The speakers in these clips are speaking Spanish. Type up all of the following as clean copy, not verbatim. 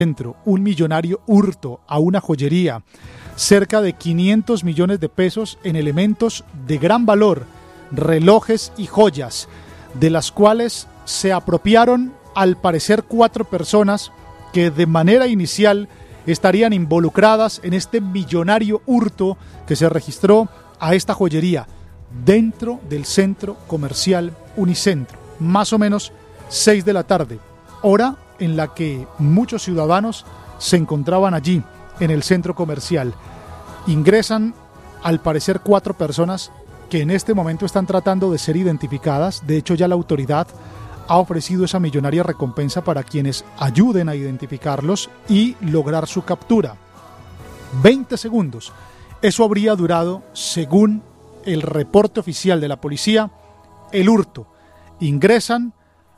Centro, un millonario hurto a una joyería, cerca de 500 millones de pesos en elementos de gran valor, relojes y joyas, de las cuales se apropiaron al parecer 4 personas que de manera inicial estarían involucradas en este millonario hurto que se registró a esta joyería dentro del centro comercial Unicentro, más o menos 6 de la tarde, hora en la que muchos ciudadanos se encontraban allí en el centro comercial. Ingresan al parecer 4 personas que en este momento están tratando de ser identificadas. De hecho, ya la autoridad ha ofrecido esa millonaria recompensa para quienes ayuden a identificarlos y lograr su captura. 20 segundos. Eso habría durado, según el reporte oficial de la policía, el hurto. Ingresan,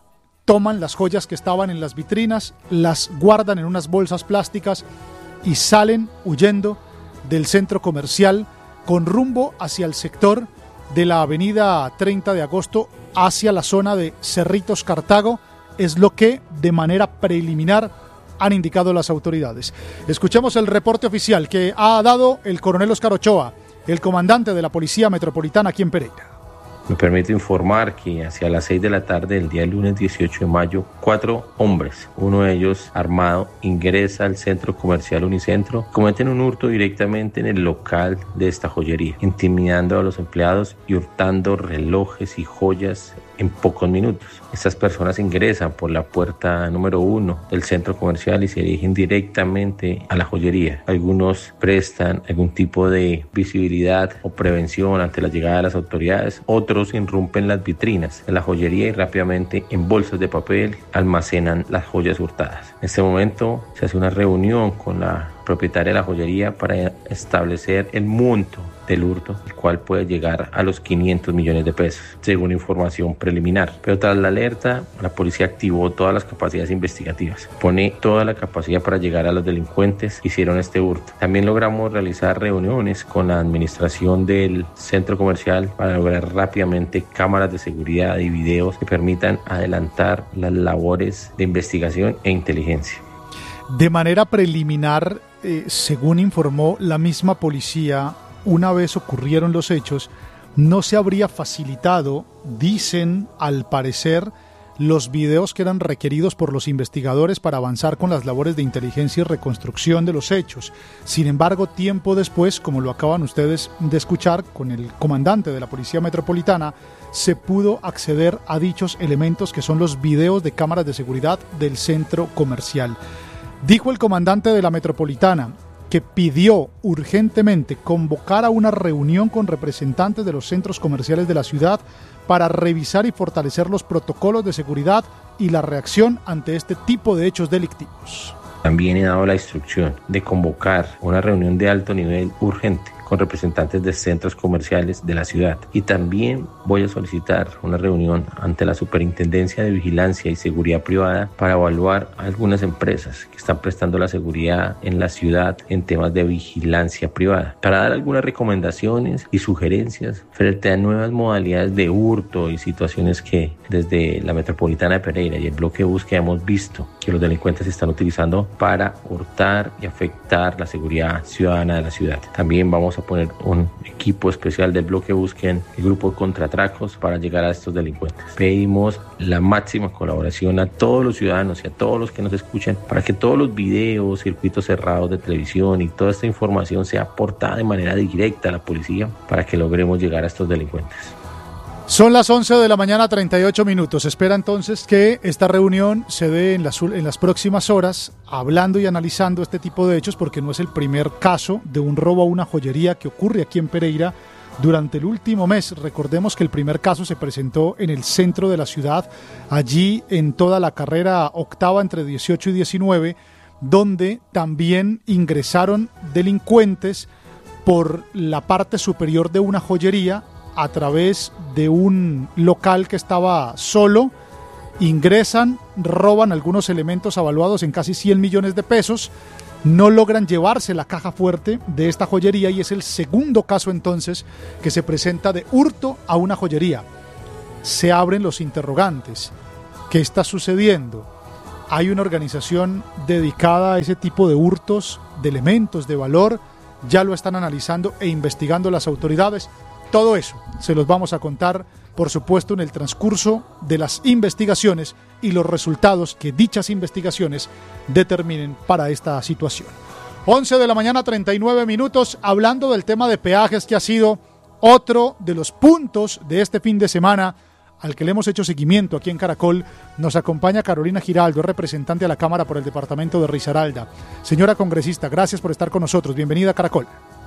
toman las joyas que estaban en las vitrinas, las guardan en unas bolsas plásticas y salen huyendo del centro comercial con rumbo hacia el sector de la avenida 30 de agosto hacia la zona de Cerritos Cartago, es lo que de manera preliminar han indicado las autoridades. Escuchemos el reporte oficial que ha dado el coronel Oscar Ochoa, el comandante de la Policía Metropolitana aquí en Pereira. Me permito informar que hacia las 6 de la tarde del día lunes 18 de mayo, 4 hombres, uno de ellos armado, ingresa al centro comercial Unicentro, cometen un hurto directamente en el local de esta joyería, intimidando a los empleados y hurtando relojes y joyas en pocos minutos. Estas personas ingresan por la puerta número 1 del centro comercial y se dirigen directamente a la joyería. Algunos prestan algún tipo de visibilidad o prevención ante la llegada de las autoridades, otros irrumpen las vitrinas de la joyería y rápidamente en bolsas de papel almacenan las joyas hurtadas. En este momento se hace una reunión con la propietaria de la joyería para establecer el monto del hurto, el cual puede llegar a los 500 millones de pesos, según información preliminar. Pero tras la alerta, la policía activó todas las capacidades investigativas, pone toda la capacidad para llegar a los delincuentes que hicieron este hurto. También logramos realizar reuniones con la administración del centro comercial para lograr rápidamente cámaras de seguridad y videos que permitan adelantar las labores de investigación e inteligencia. De manera preliminar, según informó la misma policía, una vez ocurrieron los hechos, no se habría facilitado, dicen al parecer, los videos que eran requeridos por los investigadores para avanzar con las labores de inteligencia y reconstrucción de los hechos. Sin embargo, tiempo después, como lo acaban ustedes de escuchar con el comandante de la Policía Metropolitana, se pudo acceder a dichos elementos que son los videos de cámaras de seguridad del centro comercial. Dijo el comandante de la Metropolitana que pidió urgentemente convocar a una reunión con representantes de los centros comerciales de la ciudad para revisar y fortalecer los protocolos de seguridad y la reacción ante este tipo de hechos delictivos. También he dado la instrucción de convocar una reunión de alto nivel urgente con representantes de centros comerciales de la ciudad. Y también voy a solicitar una reunión ante la Superintendencia de Vigilancia y Seguridad Privada para evaluar algunas empresas que están prestando la seguridad en la ciudad en temas de vigilancia privada, para dar algunas recomendaciones y sugerencias frente a nuevas modalidades de hurto y situaciones que desde la Metropolitana de Pereira y el bloque de búsqueda hemos visto que los delincuentes están utilizando para hurtar y afectar la seguridad ciudadana de la ciudad. También vamos a poner un equipo especial del bloque Busquen, el grupo de contratracos, para llegar a estos delincuentes. Pedimos la máxima colaboración a todos los ciudadanos y a todos los que nos escuchan para que todos los videos, circuitos cerrados de televisión y toda esta información sea aportada de manera directa a la policía para que logremos llegar a estos delincuentes. Son las 11 de la mañana, 38 minutos. Espera entonces que esta reunión se dé en las próximas horas, hablando y analizando este tipo de hechos, porque no es el primer caso de un robo a una joyería que ocurre aquí en Pereira durante el último mes. Recordemos que el primer caso se presentó en el centro de la ciudad, allí en toda la carrera octava entre 18 y 19, donde también ingresaron delincuentes por la parte superior de una joyería a través de un local que estaba solo. Ingresan, roban algunos elementos avaluados en casi 100 millones de pesos, no logran llevarse la caja fuerte de esta joyería y es el segundo caso entonces que se presenta de hurto a una joyería. Se abren los interrogantes. ¿Qué está sucediendo? hay una organización dedicada a ese tipo de hurtos de elementos de valor. Ya lo están analizando e investigando las autoridades. Todo eso se los vamos a contar, por supuesto, en el transcurso de las investigaciones y los resultados que dichas investigaciones determinen para esta situación. 11 de la mañana, 39 minutos, hablando del tema de peajes, que ha sido otro de los puntos de este fin de semana al que le hemos hecho seguimiento aquí en Caracol. Nos acompaña Carolina Giraldo, representante a la Cámara por el departamento de Risaralda. Señora congresista, gracias por estar con nosotros. Bienvenida a Caracol.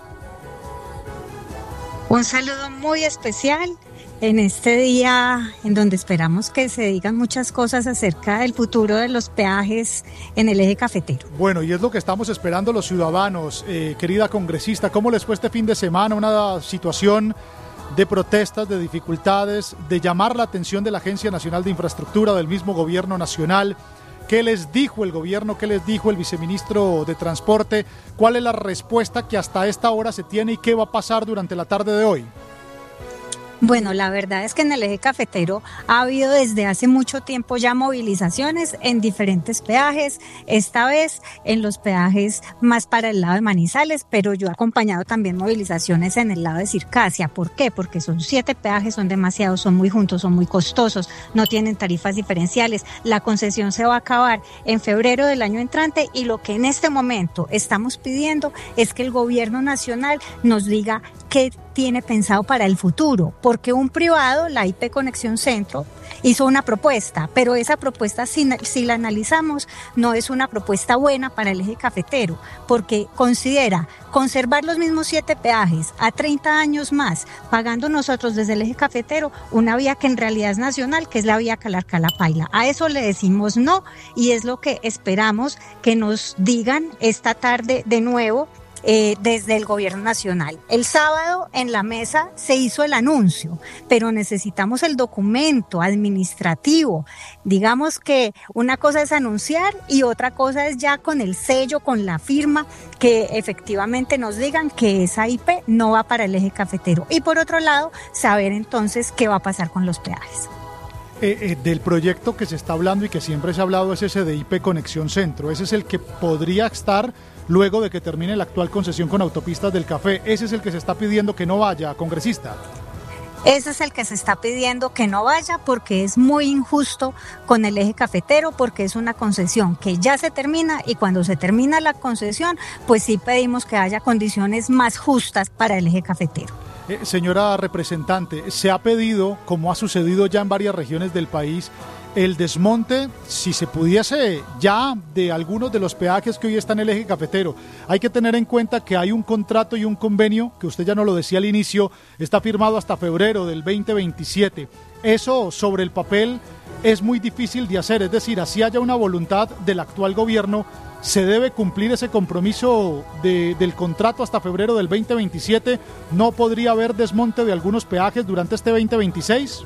Un saludo muy especial en este día en donde esperamos que se digan muchas cosas acerca del futuro de los peajes en el eje cafetero. Bueno, y es lo que estamos esperando los ciudadanos. Querida congresista, ¿cómo les fue este fin de semana? Una situación de protestas, de dificultades, de llamar la atención de la Agencia Nacional de Infraestructura, del mismo gobierno nacional. ¿Qué les dijo el gobierno? ¿Qué les dijo el viceministro de Transporte? ¿Cuál es la respuesta que hasta esta hora se tiene y qué va a pasar durante la tarde de hoy? Bueno, la verdad es que en el eje cafetero ha habido desde hace mucho tiempo ya movilizaciones en diferentes peajes, esta vez en los peajes más para el lado de Manizales, pero yo he acompañado también movilizaciones en el lado de Circasia. ¿Por qué? Porque son 7 peajes, son demasiados, son muy juntos, son muy costosos, no tienen tarifas diferenciales. La concesión se va a acabar en febrero del año entrante y lo que en este momento estamos pidiendo es que el gobierno nacional nos diga qué tiene pensado para el futuro, porque un privado, la IP Conexión Centro, hizo una propuesta, pero esa propuesta, si la analizamos, no es una propuesta buena para el eje cafetero, porque considera conservar los mismos 7 peajes a 30 años más, pagando nosotros desde el eje cafetero una vía que en realidad es nacional, que es la vía Calarcá-La Paila. A eso le decimos no, y es lo que esperamos que nos digan esta tarde de nuevo, desde el gobierno nacional. El sábado en la mesa se hizo el anuncio, pero necesitamos el documento administrativo. Digamos que una cosa es anunciar y otra cosa es ya con el sello, con la firma, que efectivamente nos digan que esa IP no va para el eje cafetero. Y por otro lado, saber entonces qué va a pasar con los peajes. Del proyecto que se está hablando y que siempre se ha hablado es ese de IP Conexión Centro. Ese es el que podría estar luego de que termine la actual concesión con Autopistas del Café. Ese es el que se está pidiendo que no vaya, congresista. Ese es el que se está pidiendo que no vaya porque es muy injusto con el eje cafetero, porque es una concesión que ya se termina y cuando se termina la concesión, pues sí pedimos que haya condiciones más justas para el eje cafetero. Señora representante, se ha pedido, como ha sucedido ya en varias regiones del país, el desmonte, si se pudiese, ya de algunos de los peajes que hoy están en el eje cafetero. Hay que tener en cuenta que hay un contrato y un convenio, que usted ya nos lo decía al inicio, está firmado hasta febrero del 2027. Eso sobre el papel es muy difícil de hacer, es decir, así haya una voluntad del actual gobierno, se debe cumplir ese compromiso del contrato hasta febrero del 2027. ¿No podría haber desmonte de algunos peajes durante este 2026?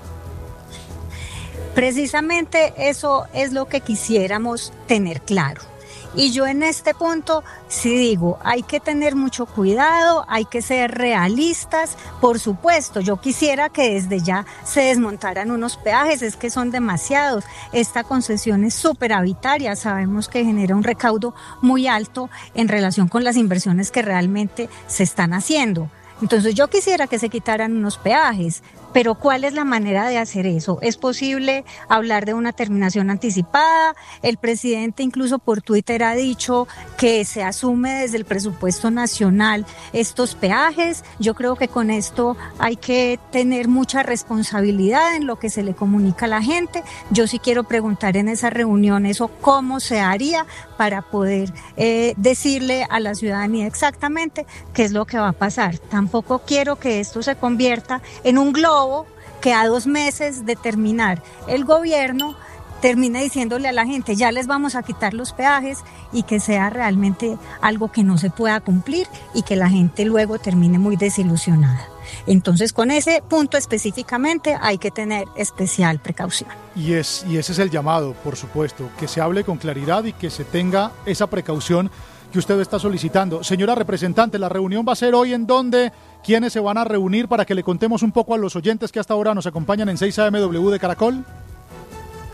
Precisamente eso es lo que quisiéramos tener claro. Y yo en este punto sí digo, hay que tener mucho cuidado, hay que ser realistas. Por supuesto, yo quisiera que desde ya se desmontaran unos peajes, es que son demasiados. Esta concesión es superavitaria, sabemos que genera un recaudo muy alto en relación con las inversiones que realmente se están haciendo. Entonces yo quisiera que se quitaran unos peajes, pero ¿cuál es la manera de hacer eso? ¿Es posible hablar de una terminación anticipada? El presidente incluso por Twitter ha dicho que se asume desde el presupuesto nacional estos peajes. Yo creo que con esto hay que tener mucha responsabilidad en lo que se le comunica a la gente. Yo sí quiero preguntar en esa reunión eso cómo se haría para poder decirle a la ciudadanía exactamente qué es lo que va a pasar. Tampoco quiero que esto se convierta en un globo que a 2 meses de terminar el gobierno termine diciéndole a la gente ya les vamos a quitar los peajes y que sea realmente algo que no se pueda cumplir y que la gente luego termine muy desilusionada. Entonces con ese punto específicamente hay que tener especial precaución. Y ese es el llamado, por supuesto, que se hable con claridad y que se tenga esa precaución que usted está solicitando. Señora representante, la reunión va a ser hoy en donde, ¿quiénes se van a reunir para que le contemos un poco a los oyentes que hasta ahora nos acompañan en 6 AMW de Caracol?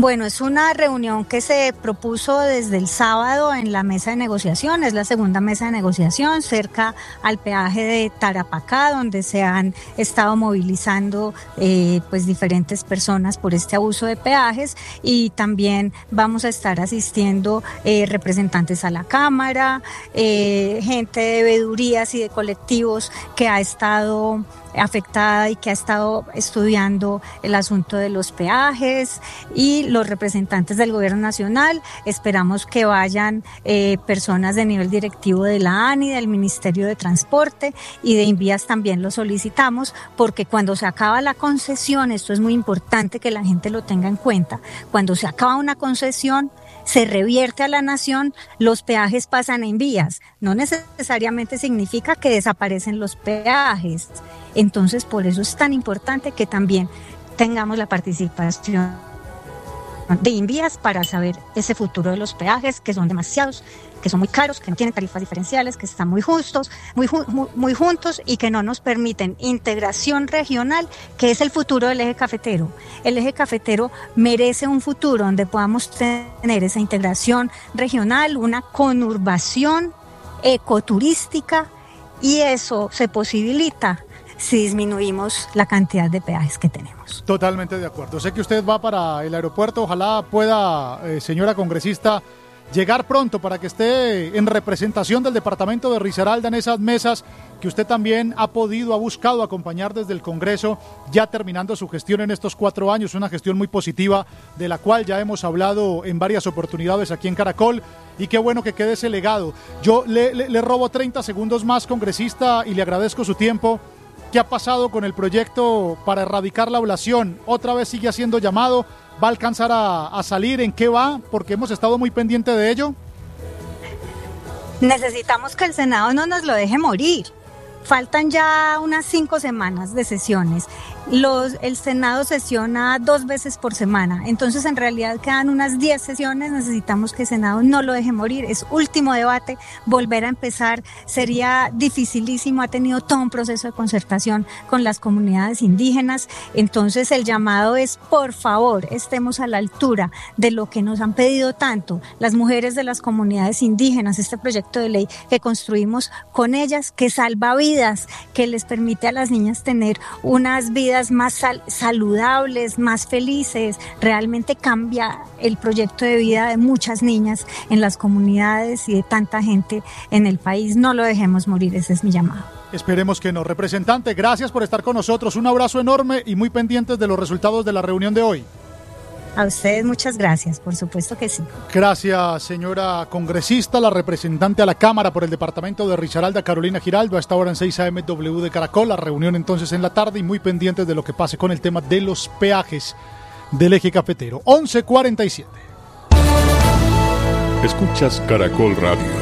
Bueno, es una reunión que se propuso desde el sábado en la mesa de negociación, es la segunda mesa de negociación cerca al peaje de Tarapacá, donde se han estado movilizando pues diferentes personas por este abuso de peajes, y también vamos a estar asistiendo representantes a la Cámara, gente de veedurías y de colectivos que ha estado afectada y que ha estado estudiando el asunto de los peajes, y los representantes del gobierno nacional. Esperamos que vayan personas de nivel directivo de la ANI, del Ministerio de Transporte y de Invías, también lo solicitamos, porque cuando se acaba la concesión, esto es muy importante que la gente lo tenga en cuenta, cuando se acaba una concesión, se revierte a la nación, los peajes pasan en vías. No necesariamente significa que desaparecen los peajes. Entonces, por eso es tan importante que también tengamos la participación de Invías para saber ese futuro de los peajes, que son demasiados, que son muy caros, que no tienen tarifas diferenciales, que están muy justos, muy juntos, y que no nos permiten integración regional, que es el futuro del eje cafetero. El eje cafetero merece un futuro donde podamos tener esa integración regional, una conurbación ecoturística, y eso se posibilita si disminuimos la cantidad de peajes que tenemos. Totalmente de acuerdo. Sé que usted va para el aeropuerto. Ojalá pueda, señora congresista, llegar pronto para que esté en representación del departamento de Risaralda en esas mesas que usted también ha buscado acompañar desde el Congreso, ya terminando su gestión en estos 4 años, una gestión muy positiva de la cual ya hemos hablado en varias oportunidades aquí en Caracol, y qué bueno que quede ese legado. Yo le robo 30 segundos más, congresista, y le agradezco su tiempo. ¿Qué ha pasado con el proyecto para erradicar la ablación? ¿Otra vez sigue haciendo llamado? ¿Va a alcanzar a salir? ¿En qué va? Porque hemos estado muy pendientes de ello. Necesitamos que el Senado no nos lo deje morir. Faltan ya unas 5 semanas de sesiones. El Senado sesiona 2 veces por semana, entonces en realidad quedan unas 10 sesiones. Necesitamos que el Senado no lo deje morir. Es último debate, volver a empezar sería dificilísimo. Ha tenido todo un proceso de concertación con las comunidades indígenas, entonces el llamado es: por favor, estemos a la altura de lo que nos han pedido tanto las mujeres de las comunidades indígenas, este proyecto de ley que construimos con ellas, que salva vidas, que les permite a las niñas tener unas vidas más saludables, más felices. Realmente cambia el proyecto de vida de muchas niñas en las comunidades y de tanta gente en el país. No lo dejemos morir, ese es mi llamado. Esperemos que no. Representante, gracias por estar con nosotros. Un abrazo enorme y muy pendientes de los resultados de la reunión de hoy. A ustedes muchas gracias, por supuesto que sí. Gracias, señora congresista, la representante a la Cámara por el departamento de Risaralda, Carolina Giraldo, a esta hora en 6 AM W de Caracol. La reunión entonces en la tarde, y muy pendientes de lo que pase con el tema de los peajes del eje cafetero. 11:47. Escuchas Caracol Radio.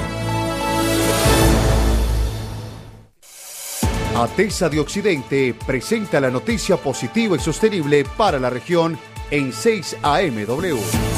ATESA de Occidente presenta la noticia positiva y sostenible para la región en 6 AMW.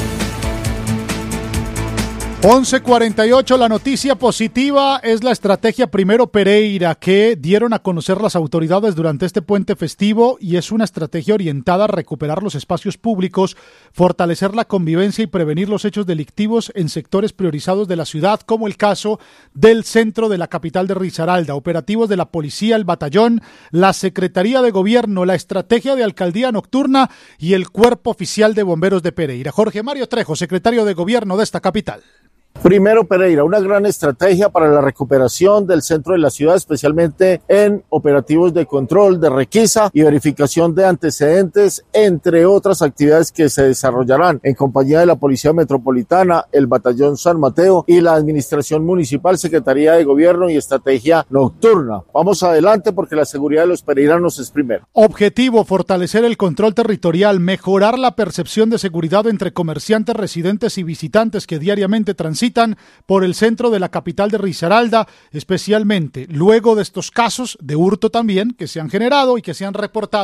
11:48, la noticia positiva es la estrategia Primero Pereira que dieron a conocer las autoridades durante este puente festivo, y es una estrategia orientada a recuperar los espacios públicos, fortalecer la convivencia y prevenir los hechos delictivos en sectores priorizados de la ciudad, como el caso del centro de la capital de Risaralda. Operativos de la policía, el batallón, la Secretaría de Gobierno, la estrategia de alcaldía nocturna y el Cuerpo Oficial de Bomberos de Pereira. Jorge Mario Trejo, secretario de Gobierno de esta capital. Primero Pereira, una gran estrategia para la recuperación del centro de la ciudad, especialmente en operativos de control, de requisa y verificación de antecedentes, entre otras actividades que se desarrollarán en compañía de la Policía Metropolitana, el Batallón San Mateo y la Administración Municipal, Secretaría de Gobierno y Estrategia Nocturna. Vamos adelante porque la seguridad de los pereiranos es primero. Objetivo: fortalecer el control territorial, mejorar la percepción de seguridad entre comerciantes, residentes y visitantes que diariamente transitan por el centro de la capital de Risaralda, especialmente luego de estos casos de hurto también que se han generado y que se han reportado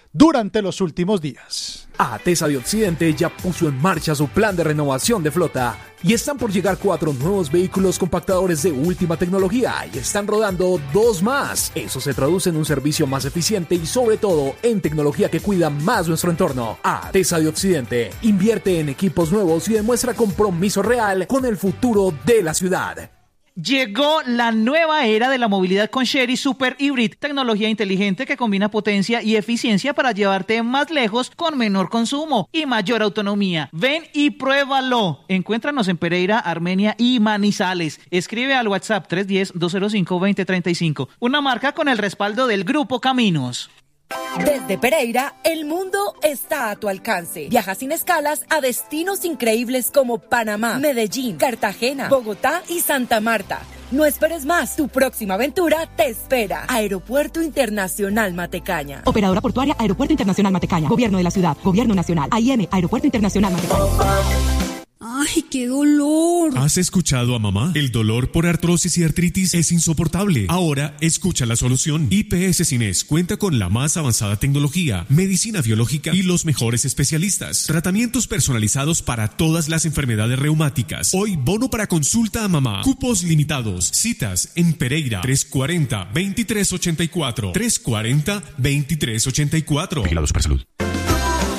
durante los últimos días. ATESA de Occidente ya puso en marcha su plan de renovación de flota y están por llegar 4 nuevos vehículos compactadores de última tecnología y están rodando 2 más. Eso se traduce en un servicio más eficiente y sobre todo en tecnología que cuida más nuestro entorno. ATESA de Occidente invierte en equipos nuevos y demuestra compromiso real con el futuro de la ciudad. Llegó la nueva era de la movilidad con Sherry Super Hybrid, tecnología inteligente que combina potencia y eficiencia para llevarte más lejos con menor consumo y mayor autonomía. Ven y pruébalo. Encuéntranos en Pereira, Armenia y Manizales. Escribe al WhatsApp 310-205-2035. Una marca con el respaldo del Grupo Caminos. Desde Pereira, el mundo está a tu alcance. Viaja sin escalas a destinos increíbles como Panamá, Medellín, Cartagena, Bogotá y Santa Marta. No esperes más, tu próxima aventura te espera. Aeropuerto Internacional Matecaña. Operadora portuaria Aeropuerto Internacional Matecaña. Gobierno de la Ciudad. Gobierno Nacional. AIM. Aeropuerto Internacional Matecaña. ¡Ay, qué dolor! ¿Has escuchado a mamá? El dolor por artrosis y artritis es insoportable. Ahora, escucha la solución. IPS Cines cuenta con la más avanzada tecnología, medicina biológica y los mejores especialistas. Tratamientos personalizados para todas las enfermedades reumáticas. Hoy, bono para consulta a mamá. Cupos limitados. Citas en Pereira. 340-2384. 340-2384. Vigilado Supersalud.